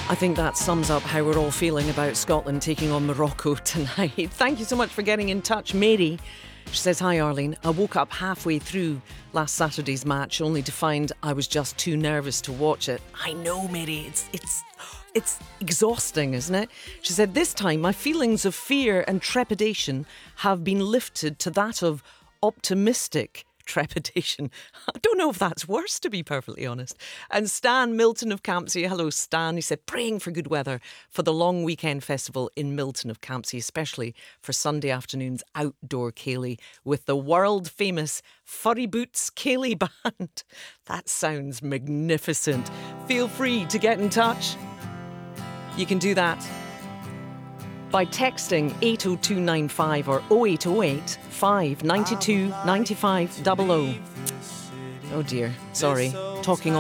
I think that sums up how we're all feeling about Scotland taking on Morocco tonight. Thank you so much for getting in touch, Mary. She says, hi Arlene, I woke up halfway through last Saturday's match only to find I was just too nervous to watch it. I know, Mary, it's exhausting, isn't it? She said, this time my feelings of fear and trepidation have been lifted to that of optimistic trepidation. I don't know if that's worse, to be perfectly honest. And Stan Milton of Campsie, hello Stan, he said, praying for good weather for the long weekend festival in Milton of Campsie, especially for Sunday afternoon's outdoor Ceilidh with the world famous Furry Boots Ceilidh Band. That sounds magnificent. Feel free to get in touch. You can do that by texting 80295 or 0808 592 9500. Oh dear, sorry, talking